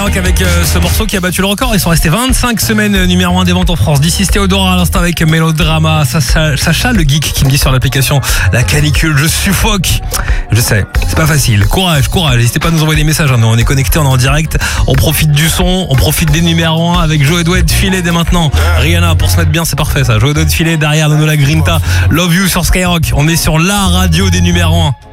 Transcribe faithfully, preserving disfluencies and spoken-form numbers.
Avec euh, ce morceau qui a battu le record, ils sont restés vingt-cinq semaines euh, numéro un des ventes en France. D'ici Théodora à l'instant avec Mélodrama. Sacha, Sacha le geek qui me dit sur l'application la canicule, je suffoque. Je sais, c'est pas facile. Courage, courage. N'hésitez pas à nous envoyer des messages. Hein. Nous, on est connectés, on est en direct. On profite du son, on profite des numéros un avec Joe Edouard de filet dès maintenant. Rihanna pour se mettre bien, c'est parfait ça. Joe Edouard de filet derrière Nono la Grinta. Love You sur Skyrock. On est sur la radio des numéros un.